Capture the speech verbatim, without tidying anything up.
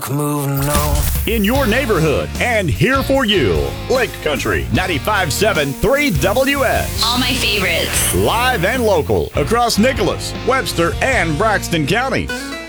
Moving on. In your neighborhood and here for you. Lake Country ninety-five point seven three W S. All my favorites. Live and local across Nicholas, Webster, and Braxton counties.